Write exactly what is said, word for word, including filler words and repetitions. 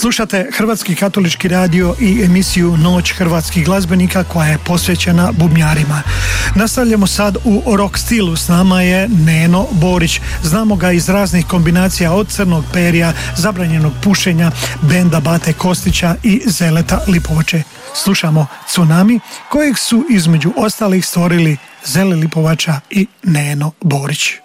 Slušate Hrvatski katolički radio i emisiju Noć hrvatskih glazbenika koja je posvećena bubnjarima. Nastavljamo sad u rock stilu, s nama je Neno Borić. Znamo ga iz raznih kombinacija od Crnog perja, Zabranjenog pušenja, benda Bate Kostića i Zeleta Lipovače. Slušamo Tsunami, kojeg su između ostalih stvorili Zele Lipovača i Neno Borić.